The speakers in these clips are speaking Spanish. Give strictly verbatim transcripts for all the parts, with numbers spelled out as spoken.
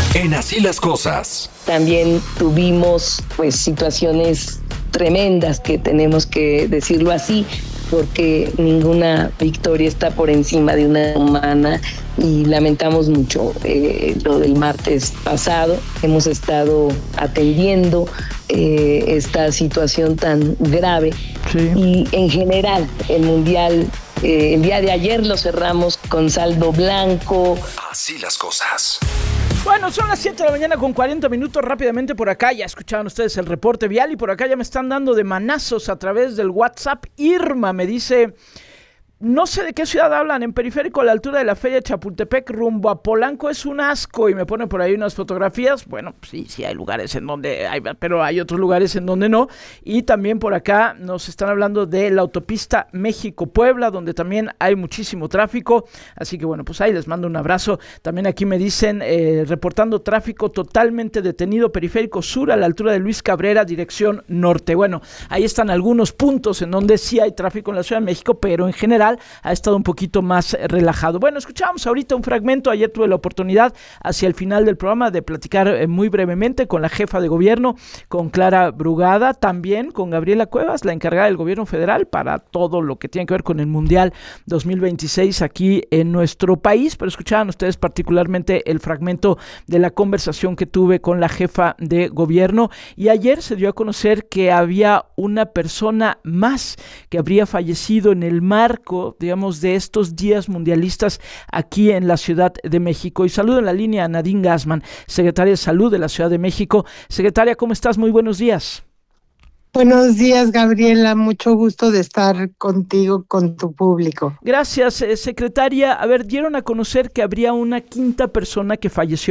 En Así las Cosas. También tuvimos pues situaciones tremendas, que tenemos que decirlo así, porque ninguna victoria está por encima de una humana, y lamentamos mucho eh, lo del martes pasado. Hemos estado atendiendo eh, esta situación tan grave, sí. Y en general el Mundial, eh, el día de ayer lo cerramos con saldo blanco. Así las cosas. Bueno, son las siete de la mañana con cuarenta minutos. Rápidamente por acá, ya escucharon ustedes el reporte vial, y por acá ya me están dando de manazos a través del WhatsApp. Irma me dice: no sé de qué ciudad hablan, en Periférico a la altura de la Feria de Chapultepec rumbo a Polanco es un asco, y me pone por ahí unas fotografías. Bueno, sí, sí hay lugares en donde hay, pero hay otros lugares en donde no. Y también por acá nos están hablando de la autopista México-Puebla, donde también hay muchísimo tráfico, así que bueno, pues ahí les mando un abrazo. También aquí me dicen, eh, reportando tráfico totalmente detenido, Periférico Sur a la altura de Luis Cabrera, dirección norte. Bueno, ahí están algunos puntos en donde sí hay tráfico en la Ciudad de México, pero en general ha estado un poquito más relajado. Bueno, escuchamos ahorita un fragmento. Ayer tuve la oportunidad hacia el final del programa de platicar eh, muy brevemente con la jefa de gobierno, con Clara Brugada, también con Gabriela Cuevas, la encargada del gobierno federal para todo lo que tiene que ver con el Mundial dos mil veintiséis aquí en nuestro país, pero escuchaban ustedes particularmente el fragmento de la conversación que tuve con la jefa de gobierno. Y ayer se dio a conocer que había una persona más que habría fallecido en el marco, digamos, de estos días mundialistas aquí en la Ciudad de México. Y saludo en la línea a Nadine Gassman, secretaria de Salud de la Ciudad de México. Secretaria, ¿cómo estás? Muy buenos días. Buenos días, Gabriela. Mucho gusto de estar contigo, con tu público. Gracias, eh, secretaria. A ver, ¿dieron a conocer que habría una quinta persona que falleció?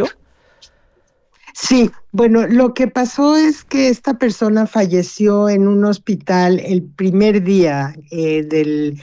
Sí, bueno, lo que pasó es que esta persona falleció en un hospital el primer día eh, del...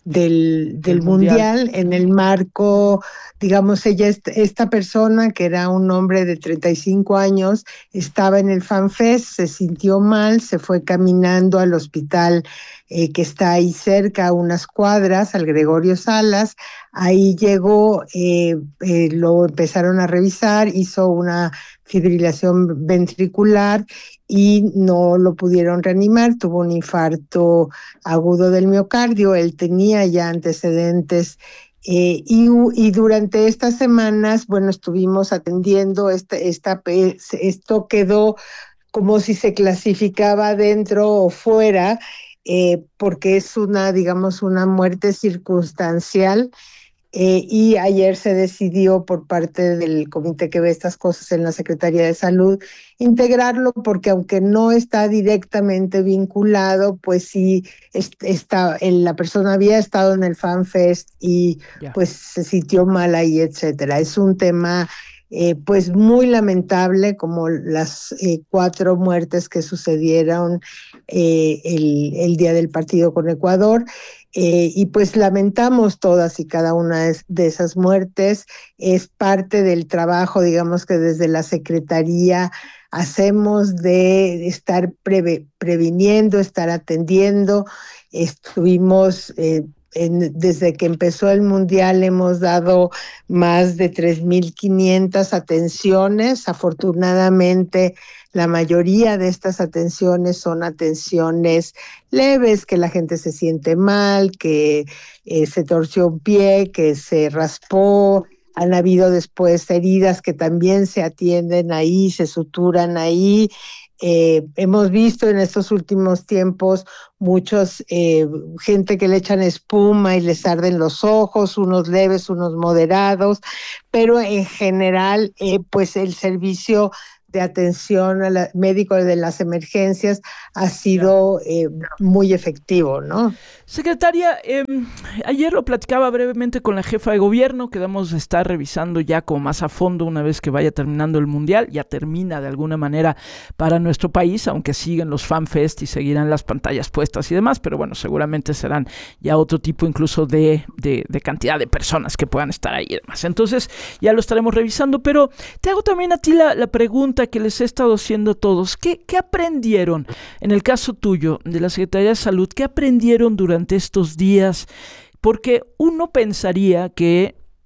Del, del mundial. mundial, en el marco, digamos, ella, esta persona, que era un hombre de treinta y cinco años, estaba en el FanFest, se sintió mal, se fue caminando al hospital eh, que está ahí cerca, a unas cuadras, al Gregorio Salas. Ahí llegó, eh, eh, lo empezaron a revisar, hizo una fibrilación ventricular y no lo pudieron reanimar, tuvo un infarto agudo del miocardio. Él tenía ya antecedentes eh, y, y durante estas semanas, bueno, estuvimos atendiendo, esta, esta, esto quedó como si se clasificaba dentro o fuera, eh, porque es una, digamos, una muerte circunstancial. Eh, y ayer se decidió por parte del comité que ve estas cosas en la Secretaría de Salud integrarlo, porque aunque no está directamente vinculado, pues sí está, la persona había estado en el FanFest y yeah. pues se sintió mal ahí, etcétera. Es un tema eh, pues muy lamentable, como las eh, cuatro muertes que sucedieron eh, el, el día del partido con Ecuador. Eh, y pues lamentamos todas y cada una de esas muertes. Es parte del trabajo, digamos, que desde la Secretaría hacemos de estar preve, previniendo, estar atendiendo. Estuvimos, eh, en, desde que empezó el Mundial, hemos dado más de tres mil quinientas atenciones. Afortunadamente, la mayoría de estas atenciones son atenciones leves, que la gente se siente mal, que eh, se torció un pie, que se raspó. Han habido después heridas que también se atienden ahí, se suturan ahí. Eh, hemos visto en estos últimos tiempos muchos eh, gente que le echan espuma y les arden los ojos, unos leves, unos moderados, pero en general, eh, pues el servicio de atención a la, médico de las emergencias ha sido eh, muy efectivo, ¿no? Secretaria, eh, ayer lo platicaba brevemente con la jefa de gobierno, quedamos a estar revisando ya como más a fondo una vez que vaya terminando el Mundial. Ya termina de alguna manera para nuestro país, aunque siguen los FanFest y seguirán las pantallas puestas y demás, pero bueno, seguramente serán ya otro tipo incluso de, de, de cantidad de personas que puedan estar ahí y demás. Entonces ya lo estaremos revisando, pero te hago también a ti la, la pregunta que les he estado haciendo a todos. ¿Qué, qué aprendieron en el caso tuyo de la Secretaría de Salud? ¿Qué aprendieron durante estos días? Porque uno pensaría que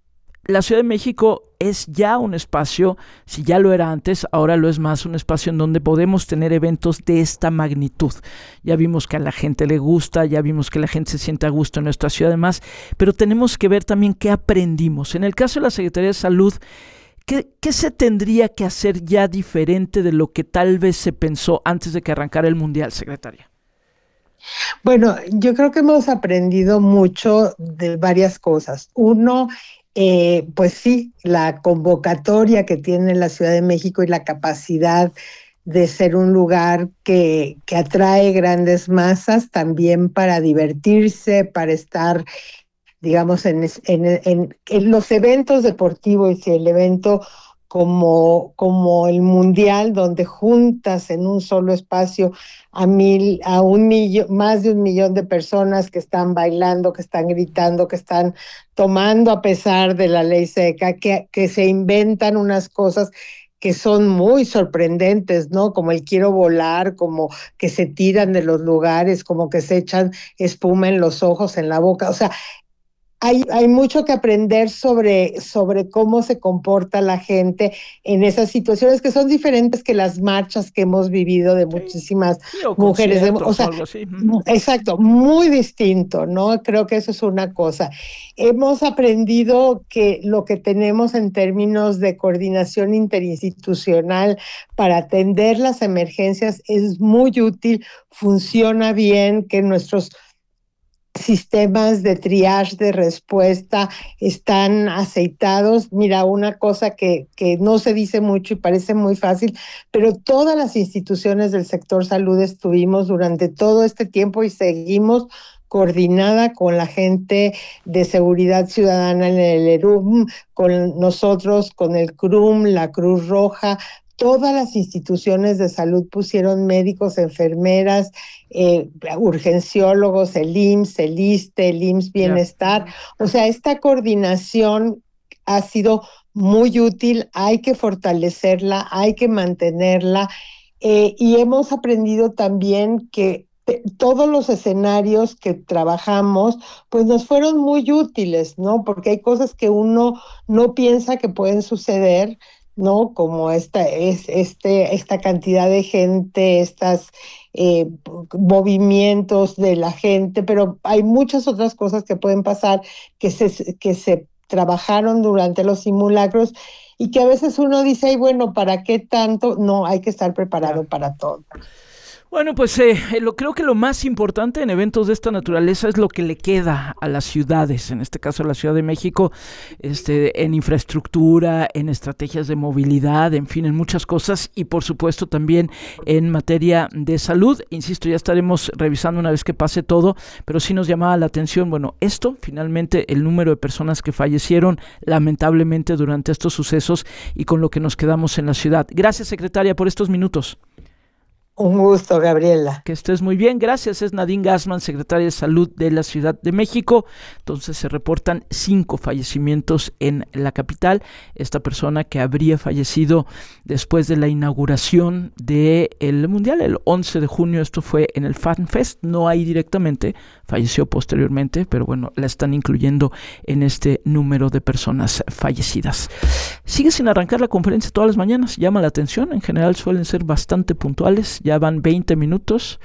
la Ciudad de México es ya un espacio, si ya lo era antes, ahora lo es más, un espacio en donde podemos tener eventos de esta magnitud. Ya vimos que a la gente le gusta, ya vimos que la gente se siente a gusto en nuestra ciudad además, pero tenemos que ver también qué aprendimos. En el caso de la Secretaría de Salud, ¿qué, qué se tendría que hacer ya diferente de lo que tal vez se pensó antes de que arrancara el Mundial, secretaria? Bueno, yo creo que hemos aprendido mucho de varias cosas. Uno, Eh, pues sí, la convocatoria que tiene la Ciudad de México y la capacidad de ser un lugar que, que atrae grandes masas también para divertirse, para estar, digamos, en, en, en, en los eventos deportivos y el evento como, como el Mundial, donde juntas en un solo espacio a mil, a un millón, más de un millón de personas que están bailando, que están gritando, que están tomando a pesar de la ley seca, que, que se inventan unas cosas que son muy sorprendentes, ¿no? Como el quiero volar, como que se tiran de los lugares, como que se echan espuma en los ojos, en la boca, o sea, Hay, hay mucho que aprender sobre, sobre cómo se comporta la gente en esas situaciones que son diferentes que las marchas que hemos vivido de muchísimas sí, o mujeres. De, o sea, algo así. Exacto, muy distinto, ¿no? Creo que eso es una cosa. Hemos aprendido que lo que tenemos en términos de coordinación interinstitucional para atender las emergencias es muy útil, funciona bien, que nuestros sistemas de triage, de respuesta, están aceitados. Mira, una cosa que, que no se dice mucho y parece muy fácil, pero todas las instituciones del sector salud estuvimos durante todo este tiempo y seguimos coordinada con la gente de seguridad ciudadana en el E R U M, con nosotros, con el C R U M, la Cruz Roja. Todas las instituciones de salud pusieron médicos, enfermeras, eh, urgenciólogos, el I M S S, el I S S S T E, el I M S S Bienestar. O sea, esta coordinación ha sido muy útil, hay que fortalecerla, hay que mantenerla, eh, y hemos aprendido también que todos los escenarios que trabajamos, pues nos fueron muy útiles, ¿no? Porque hay cosas que uno no piensa que pueden suceder, ¿no? Como esta, es, este, esta cantidad de gente, estos eh, movimientos de la gente, pero hay muchas otras cosas que pueden pasar que se, que se trabajaron durante los simulacros y que a veces uno dice, ay, bueno, ¿para qué tanto? No, hay que estar preparado yeah. para todo. Bueno, pues eh, lo, creo que lo más importante en eventos de esta naturaleza es lo que le queda a las ciudades, en este caso a la Ciudad de México, este, en infraestructura, en estrategias de movilidad, en fin, en muchas cosas y por supuesto también en materia de salud. Insisto, ya estaremos revisando una vez que pase todo, pero sí nos llamaba la atención, bueno, esto, finalmente el número de personas que fallecieron lamentablemente durante estos sucesos y con lo que nos quedamos en la ciudad. Gracias, secretaria, por estos minutos. Un gusto, Gabriela. Que estés muy bien. Gracias. Es Nadine Gassman, secretaria de Salud de la Ciudad de México. Entonces se reportan cinco fallecimientos en la capital. Esta persona que habría fallecido después de la inauguración del Mundial, el once de junio, esto fue en el Fan Fest, no ahí directamente, falleció posteriormente, pero bueno, la están incluyendo en este número de personas fallecidas. Sigue sin arrancar la conferencia todas las mañanas, llama la atención, en general suelen ser bastante puntuales. Ya van veinte minutos.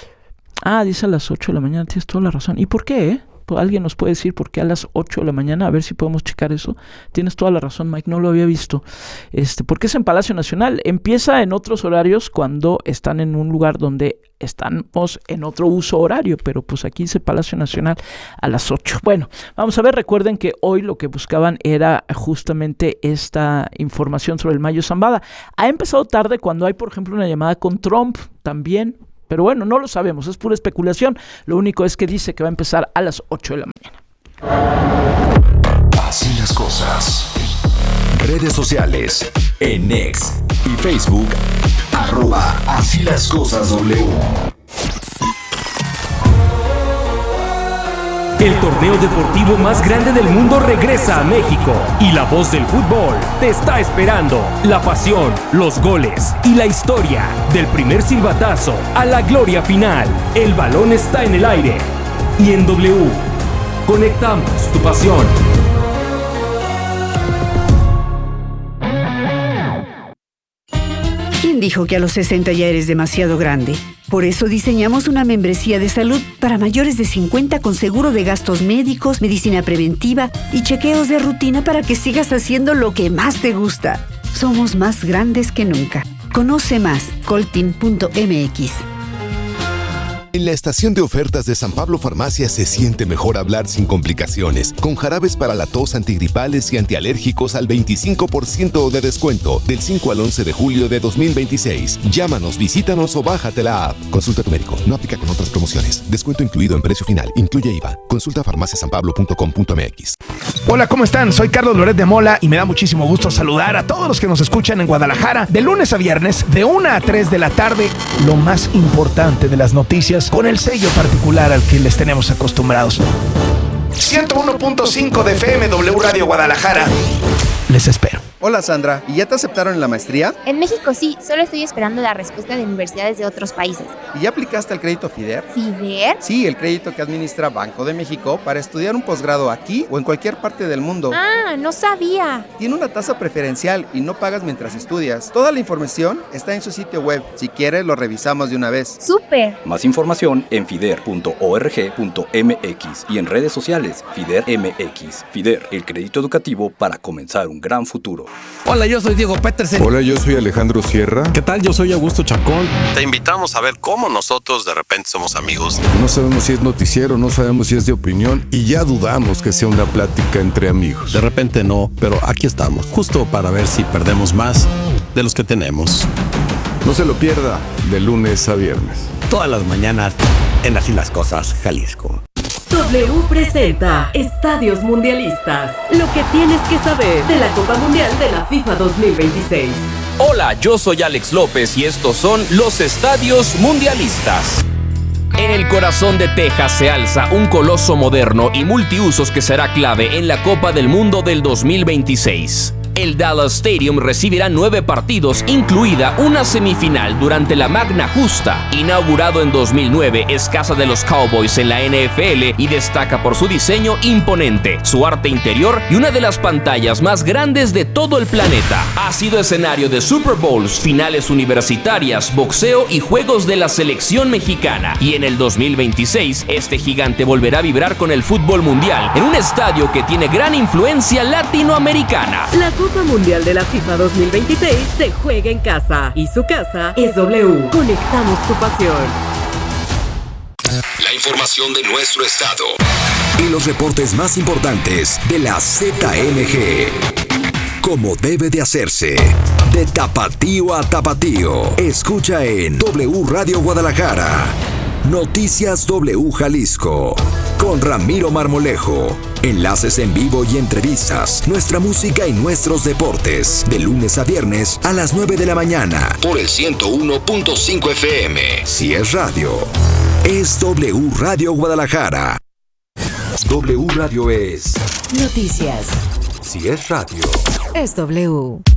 Ah, dice a las ocho de la mañana, tienes toda la razón. ¿Y por qué, eh? ¿Alguien nos puede decir por qué a las ocho de la mañana? A ver si podemos checar eso. Tienes toda la razón, Mike, no lo había visto. Este, porque es en Palacio Nacional. Empieza en otros horarios cuando están en un lugar donde estamos en otro uso horario, pero pues aquí dice Palacio Nacional a las ocho. Bueno, vamos a ver, recuerden que hoy lo que buscaban era justamente esta información sobre el Mayo Zambada. Ha empezado tarde cuando hay, por ejemplo, una llamada con Trump también, pero bueno, no lo sabemos, es pura especulación. Lo único es que dice que va a empezar a las ocho de la mañana. Así las cosas. Redes sociales, en X y Facebook, arroba Así las cosas W. El torneo deportivo más grande del mundo regresa a México y la voz del fútbol te está esperando. La pasión, los goles y la historia del primer silbatazo a la gloria final. El balón está en el aire y en W conectamos tu pasión. dijo que a los sesenta ya eres demasiado grande? Por eso diseñamos una membresía de salud para mayores de cincuenta con seguro de gastos médicos, medicina preventiva y chequeos de rutina para que sigas haciendo lo que más te gusta. Somos más grandes que nunca. Conoce más, coltin punto m x. En la estación de ofertas de San Pablo Farmacia se siente mejor hablar sin complicaciones, con jarabes para la tos, antigripales y antialérgicos al veinticinco por ciento de descuento del cinco al once de julio de dos mil veintiséis. Llámanos, visítanos o bájate la app. Consulta a tu médico. No aplica con otras promociones. Descuento incluido en precio final. Incluye I V A. Consulta farmacia san pablo punto com punto m x. Hola, ¿cómo están? Soy Carlos Loret de Mola y me da muchísimo gusto saludar a todos los que nos escuchan en Guadalajara de lunes a viernes de una a tres de la tarde. Lo más importante de las noticias con el sello particular al que les tenemos acostumbrados. ciento uno punto cinco de F M, W Radio Guadalajara. Les espero. Hola Sandra, ¿y ya te aceptaron en la maestría? En México sí, solo estoy esperando la respuesta de universidades de otros países. ¿Y ya aplicaste al crédito FIDER? ¿FIDER? Sí, el crédito que administra Banco de México para estudiar un posgrado aquí o en cualquier parte del mundo. Ah, no sabía. Tiene una tasa preferencial y no pagas mientras estudias. Toda la información está en su sitio web. Si quieres, lo revisamos de una vez. ¡Súper! Más información en fider punto org punto m x y en redes sociales FIDER M X. FIDER, el crédito educativo para comenzar un gran futuro. Hola, yo soy Diego Petersen. Hola, yo soy Alejandro Sierra. ¿Qué tal? Yo soy Augusto Chacón. Te invitamos a ver cómo nosotros de repente somos amigos. No sabemos si es noticiero, no sabemos si es de opinión y ya dudamos que sea una plática entre amigos. De repente no, pero aquí estamos, justo para ver si perdemos más de los que tenemos. No se lo pierda, de lunes a viernes. Todas las mañanas en Así las Cosas, Jalisco. W presenta Estadios Mundialistas. Lo que tienes que saber de la Copa Mundial de la FIFA dos mil veintiséis. Hola, yo soy Alex López y estos son los Estadios Mundialistas. En el corazón de Texas se alza un coloso moderno y multiusos que será clave en la Copa del Mundo del dos mil veintiséis. El Dallas Stadium recibirá nueve partidos, incluida una semifinal durante la Magna Justa. Inaugurado en dos mil nueve, es casa de los Cowboys en la N F L y destaca por su diseño imponente, su arte interior y una de las pantallas más grandes de todo el planeta. Ha sido escenario de Super Bowls, finales universitarias, boxeo y juegos de la selección mexicana. Y en el dos mil veintiséis, este gigante volverá a vibrar con el fútbol mundial en un estadio que tiene gran influencia latinoamericana. La Copa Mundial de la FIFA dos mil veintiséis se juega en casa y su casa es W. Conectamos tu pasión. La información de nuestro estado y los reportes más importantes de la Z M G. Como debe de hacerse. De tapatío a tapatío. Escucha en W Radio Guadalajara. Noticias W Jalisco. Con Ramiro Marmolejo. Enlaces en vivo y entrevistas. Nuestra música y nuestros deportes. De lunes a viernes a las nueve de la mañana. Por el ciento uno punto cinco F M. Si es radio, es W Radio Guadalajara. W Radio es noticias. Si es radio, es W.